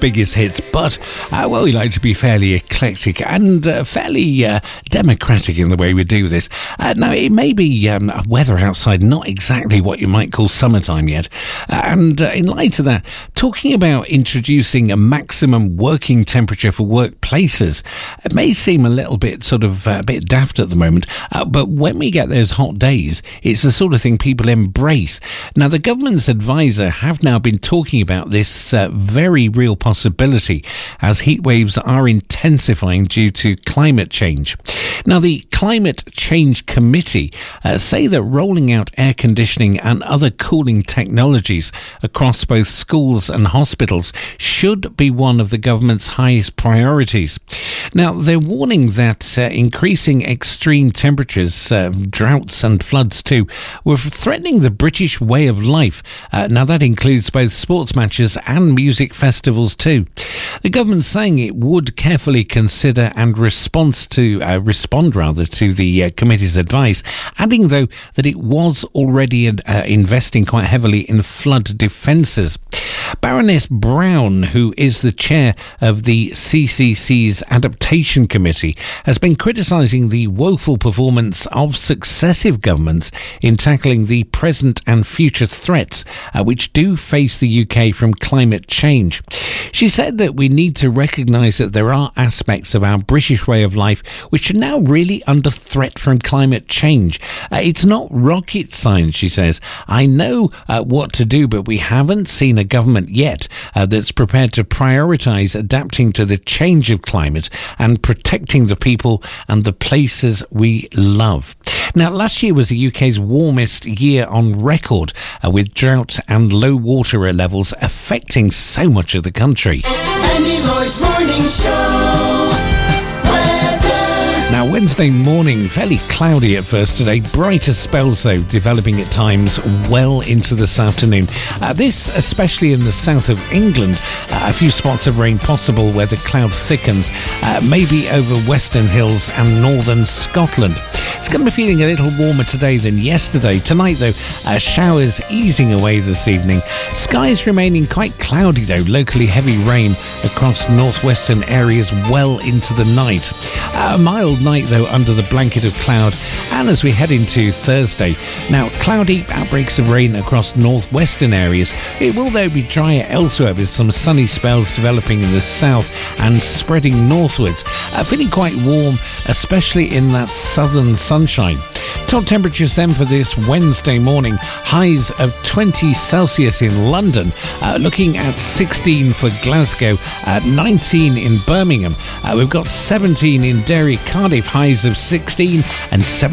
biggest hits, but, we like to be fairly eclectic and fairly democratic in the way we do this. Now, it may be weather outside not exactly what you might call summertime yet, and in light of that, talking about introducing a maximum working temperature for workplaces, it may seem a little bit a bit daft at the moment, but when we get those hot days, it's the sort of thing people embrace. Now, the government's advisor have now been talking about this very real possibility as heat waves are intensifying due to climate change. Now, the Climate Change Committee say that rolling out air conditioning and other cooling technologies across both schools and hospitals should be one of the government's highest priorities. Now, they're warning that increasing extreme temperatures, droughts and floods too, were threatening the British way of life. Now, that includes both sports matches and music festivals too. The government's saying it would carefully consider and respond to the committee's advice, adding though that it was already investing quite heavily in flood defences. Baroness Brown, who is the chair of the CCC's Adaptation Committee, has been criticising the woeful performance of successive governments in tackling the present and future threats which do face the UK from climate change. She said that we need to recognise that there are aspects of our British way of life which are now really under threat from climate change. It's not rocket science, she says. I know what to do, but we haven't seen a government yet that's prepared to prioritise adapting to the change of climate and protecting the people and the places we love. Now, last year was the UK's warmest year on record, with drought and low water levels affecting so much of the country. Andy Lloyd's Morning Show. Now, Wednesday morning, fairly cloudy at first today. Brighter spells, though, developing at times well into this afternoon. This, especially in the south of England, a few spots of rain possible where the cloud thickens, maybe over western hills and northern Scotland. It's going to be feeling a little warmer today than yesterday. Tonight, though, showers easing away this evening. Skies remaining quite cloudy, though. Locally heavy rain across northwestern areas well into the night. A mild night, though, under the blanket of cloud. And as we head into Thursday, now cloudy outbreaks of rain across northwestern areas. It will, though, be drier elsewhere with some sunny spells developing in the south and spreading northwards. Feeling quite warm, especially in that southern sunshine. Top temperatures then for this Wednesday morning. Highs of 20 Celsius in London, looking at 16 for Glasgow, 19 in Birmingham. We've got 17 in Derry, Cardiff, highs of 16 and 17